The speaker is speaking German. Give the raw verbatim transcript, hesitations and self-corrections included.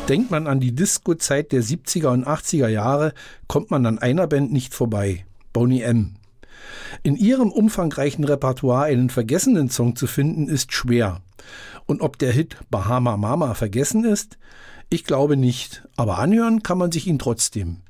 Denkt man an die Disco-Zeit der siebziger und achtziger Jahre, kommt man an einer Band nicht vorbei: Boney M. In ihrem umfangreichen Repertoire einen vergessenen Song zu finden, ist schwer. Und ob der Hit Bahama Mama vergessen ist? Ich glaube nicht, aber anhören kann man sich ihn trotzdem.